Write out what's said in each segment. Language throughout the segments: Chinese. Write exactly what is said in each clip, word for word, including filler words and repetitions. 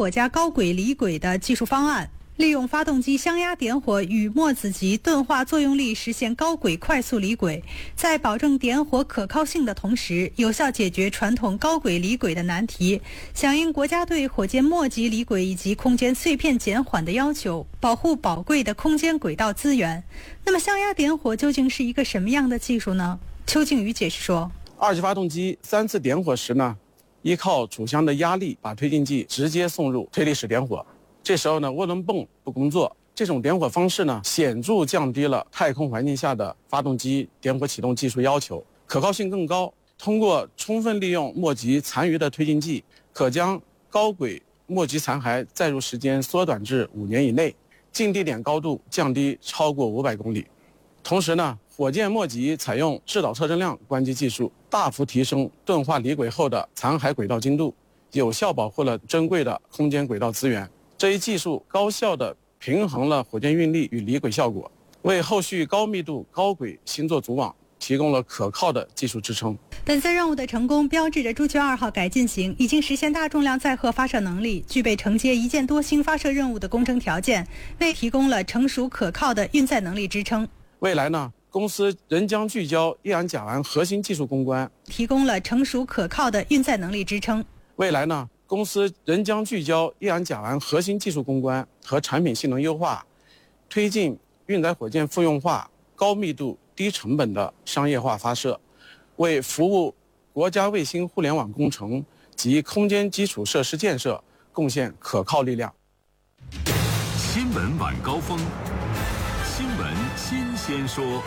火加高轨离轨的技术方案，利用发动机箱压点火与墨子级钝化作用力实现高轨快速离轨，在保证点火可靠性的同时，有效解决传统高轨离轨的难题，响应国家对火箭末级离轨以及空间碎片减缓的要求，保护宝贵的空间轨道资源。那么箱压点火究竟是一个什么样的技术呢？邱靖宇解释说， 二级发动机三次点火时呢，依靠主箱的压力把推进剂直接送入推力室点火。这时候呢，涡轮泵不工作，这种点火方式呢，显著降低了太空环境下的发动机点火启动技术要求，可靠性更高。通过充分利用末级残余的推进剂，可将高轨末级残骸载入时间缩短至五年以内，近地点高度降低超过五百公里。同时呢，火箭末级采用制导特征量关机技术，大幅提升钝化离轨后的残骸轨道精度，有效保护了珍贵的空间轨道资源。这一技术高效地平衡了火箭运力与离轨效果，为后续高密度高轨星座组网提供了可靠的技术支撑。 本次任务的成功标志着朱雀二号改进型已经实现大重量载荷发射能力，具备承接一箭多星发射任务的工程条件，为提供了成熟可靠的运载能力支撑。 未来呢，公司仍将聚焦液氨甲烷核心技术攻关， 提供了成熟可靠的运载能力支撑。 未来呢，公司仍将聚焦液氨甲烷核心技术攻关和产品性能优化，推进运载火箭复用化、高密度、低成本的商业化发射，为服务国家卫星互联网工程及空间基础设施建设贡献可靠力量。 新闻晚高峰，新闻新鲜说。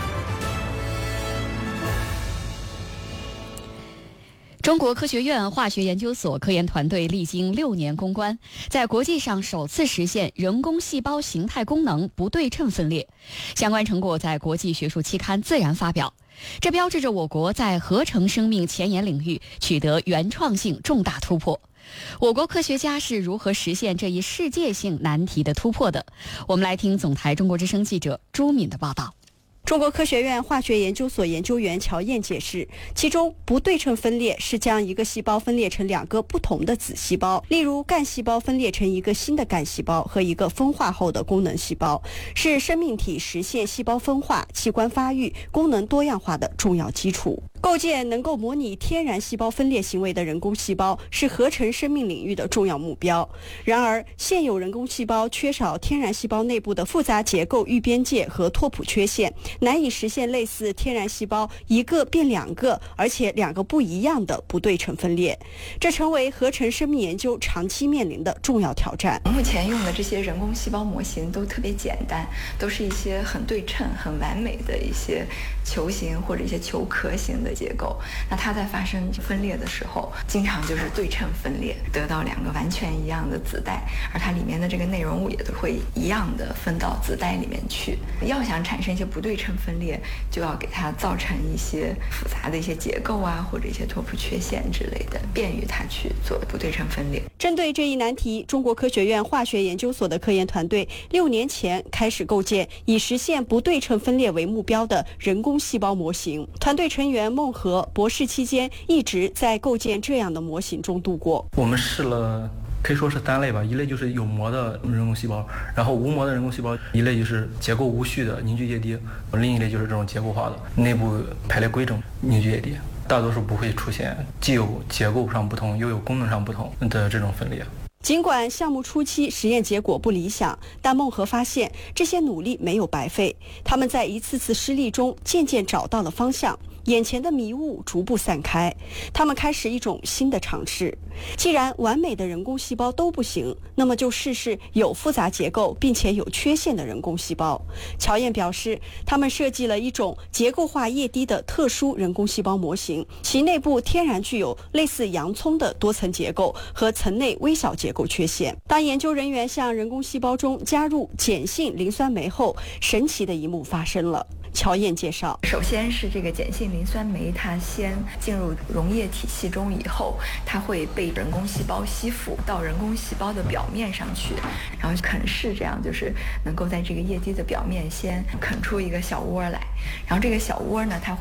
中国科学院化学研究所科研团队历经六年攻关，在国际上首次实现人工细胞形态功能不对称分裂，相关成果在国际学术期刊《自然》发表。这标志着我国在合成生命前沿领域取得原创性重大突破。我国科学家是如何实现这一世界性难题的突破的？我们来听总台中国之声记者朱敏的报道。 中国科学院化学研究所研究员乔燕解释，其中不对称分裂是将一个细胞分裂成两个不同的子细胞，例如干细胞分裂成一个新的干细胞和一个分化后的功能细胞，是生命体实现细胞分化、器官发育、功能多样化的重要基础。构建能够模拟天然细胞分裂行为的人工细胞是合成生命领域的重要目标。然而，现有人工细胞缺少天然细胞内部的复杂结构预边界和拓扑缺陷，难以实现类似天然细胞一个变两个，而且两个不一样的不对称分裂，这成为合成生命研究长期面临的重要挑战。 目前用的这些人工细胞模型都特别简单，都是一些很对称、很完美的一些球形或者一些球壳形的结构。那它在发生分裂的时候，经常就是对称分裂，得到两个完全一样的子代，而它里面的这个内容物也都会一样的分到子代里面去。要想产生一些不对称分裂，就要给它造成一些复杂的一些结构啊，或者一些拓扑缺陷之类的，便于它去做不对称分裂。 针对这一难题，中国科学院化学研究所的科研团队六年前开始构建以实现不对称分裂为目标的人工细胞模型。团队成员孟和博士期间一直在构建这样的模型中度过。 我们试了可以说是单类吧，一类就是有膜的人工细胞，然后无膜的人工细胞，一类就是结构无序的凝聚液滴，另一类就是这种结构化的内部排列规整凝聚液滴，大多数不会出现既有结构上不同又有功能上不同的这种分裂。 尽管项目初期实验结果不理想，但孟和发现这些努力没有白费，他们在一次次失利中渐渐找到了方向，眼前的迷雾逐步散开，他们开始一种新的尝试。既然完美的人工细胞都不行，那么就试试有复杂结构并且有缺陷的人工细胞。乔燕表示，他们设计了一种结构化液滴的特殊人工细胞模型，其内部天然具有类似洋葱的多层结构和层内微小结构缺陷。当研究人员向人工细胞中加入碱性磷酸酶后，神奇的一幕发生了。乔燕介绍， 首先是这个碱性磷酸酶，它先进入溶液体系中以后，它会被人工细胞吸附到人工细胞的表面上去，然后啃噬，这样就是能够在这个液滴的表面先啃出一个小窝来，然后这个小窝呢，它